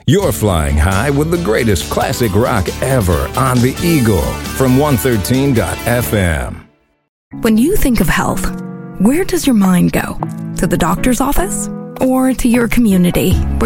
You're flying high with the greatest classic rock ever on the Eagle from 113.fm. When you think of health, where does your mind go? To the doctor's office or to your community,